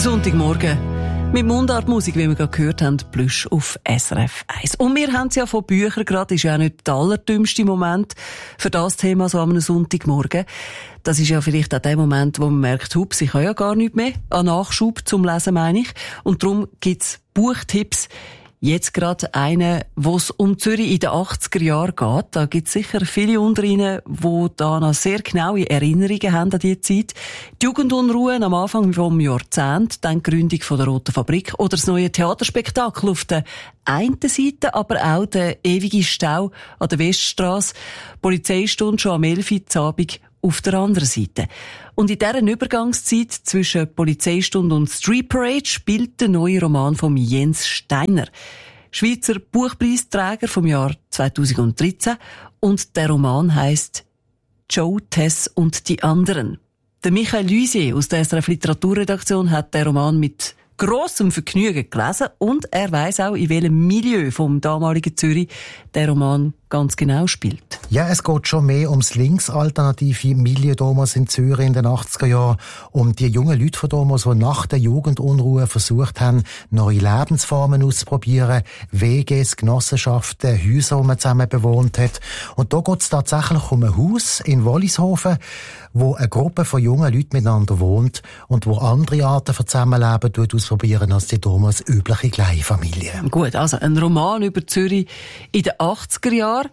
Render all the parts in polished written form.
Der Sonntagmorgen. Mit Mundartmusik, wie wir gerade gehört haben, Plüsch auf SRF 1. Und wir haben es ja von Büchern gerade, ist ja auch nicht der allerdümmste Moment für das Thema so am Sonntagmorgen. Das ist ja vielleicht auch der Moment, wo man merkt, hups, ich habe ja gar nichts mehr an Nachschub zum Lesen, meine ich. Und darum gibt's Buchtipps. Jetzt gerade einen, wo es um Zürich in den 80er Jahren geht. Da gibt es sicher viele unter Ihnen, die da noch sehr genaue Erinnerungen haben an diese Zeit. Die Jugendunruhen am Anfang vom Jahrzehnt, dann die Gründung von der Roten Fabrik oder das neue Theaterspektakel auf der einen Seite, aber auch der ewige Stau an der Weststrasse. Polizeistunde schon am 11 Uhr Abend auf der anderen Seite. Und in dieser Übergangszeit zwischen Polizeistunde und Street Parade spielt der neue Roman von Jens Steiner. Schweizer Buchpreisträger vom Jahr 2013. Und der Roman heisst Joe, Tess und die anderen. Der Michael Luisier aus der SRF Literaturredaktion hat den Roman mit grossem Vergnügen gelesen und er weiss auch, in welchem Milieu vom damaligen Zürich der Roman ganz genau spielt. Ja, es geht schon mehr ums linksalternative Milieu damals in Zürich in den 80er Jahren, um die jungen Leute von damals, die nach der Jugendunruhe versucht haben, neue Lebensformen auszuprobieren, WGs, Genossenschaften, Häuser, die man zusammen bewohnt hat. Und da geht es tatsächlich um ein Haus in Wollishofen, wo eine Gruppe von jungen Leuten miteinander wohnt und wo andere Arten von Zusammenleben ausprobieren als die damals übliche Kleinfamilie. Gut, also ein Roman über Zürich in den 80er Jahren.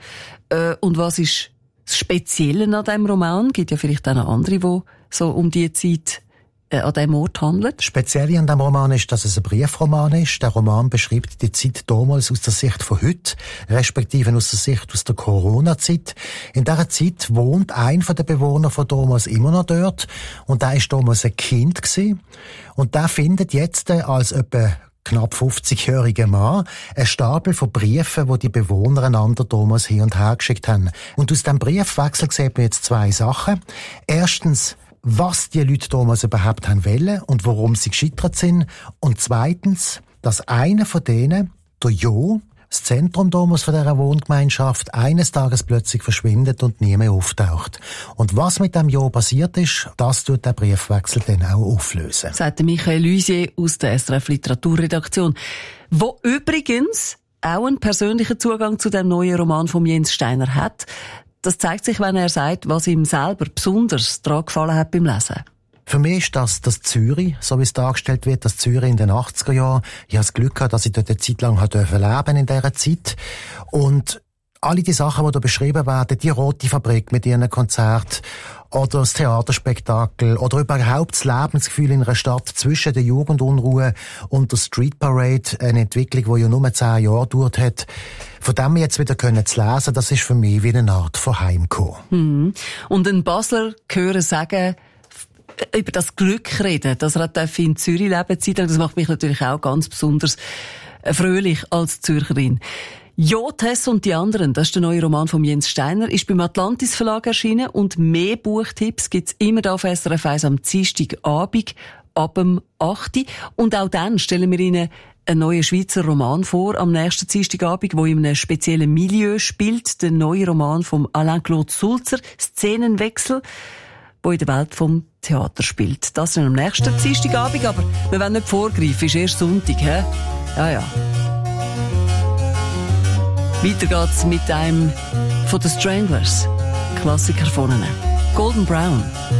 Und was ist das Spezielle an diesem Roman? Gibt ja vielleicht auch noch andere, die so um die Zeit an diesem Ort handeln. Das Spezielle an diesem Roman ist, dass es ein Briefroman ist. Der Roman beschreibt die Zeit damals aus der Sicht von heute, respektive aus der Sicht aus der Corona-Zeit. In dieser Zeit wohnt ein von den Bewohnern von damals immer noch dort. Und der ist damals ein Kind gewesen. Und der findet jetzt als etwa knapp 50-jähriger Mann einen Stapel von Briefen, die die Bewohner einander damals hin und her geschickt haben. Und aus diesem Briefwechsel sieht man jetzt zwei Sachen. Erstens, was die Leute damals überhaupt haben wollen und warum sie gescheitert sind. Und zweitens, dass einer von denen, der Jo, das Zentrum damals von dieser Wohngemeinschaft, eines Tages plötzlich verschwindet und nie mehr auftaucht. Und was mit dem Jo passiert ist, das tut der Briefwechsel dann auch auflösen. Sagt Michael Luisier aus der SRF Literaturredaktion, wo übrigens auch einen persönlichen Zugang zu dem neuen Roman von Jens Steiner hat. Das zeigt sich, wenn er sagt, was ihm selber besonders daran gefallen hat beim Lesen. Für mich ist das Zürich, so wie es dargestellt wird, das Zürich in den 80er Jahren. Ich habe das Glück gehabt, dass ich dort eine Zeit lang leben in dieser Zeit. Und alle die Sachen, die da beschrieben werden, die Rote Fabrik mit ihren Konzerten oder das Theaterspektakel oder überhaupt das Lebensgefühl in einer Stadt zwischen der Jugendunruhe und der Street Parade, eine Entwicklung, die ja nur 10 Jahre gedauert hat. Von dem jetzt wieder zu lesen, das ist für mich wie eine Art von Heimkommen. Und ein Basler hören sagen, über das Glück reden, dass er in Zürich leben darf, das macht mich natürlich auch ganz besonders fröhlich als Zürcherin. Jo, Tess und die anderen, das ist der neue Roman von Jens Steiner, ist beim Atlantis Verlag erschienen und mehr Buchtipps gibt's immer da auf SRF 1 am Dienstagabend ab dem 8. Und auch dann stellen wir Ihnen einen neuen Schweizer Roman vor, am nächsten Dienstagabend, wo in einem speziellen Milieu spielt, der neue Roman von Alain-Claude Sulzer, Szenenwechsel, wo in der Welt vom Theater spielt. Das ist am nächsten Dienstagabend, aber wir wollen nicht vorgreifen, ist erst Sonntag, hä? Ja. Weiter geht's mit einem von den Stranglers, Klassiker von ihnen. Golden Brown.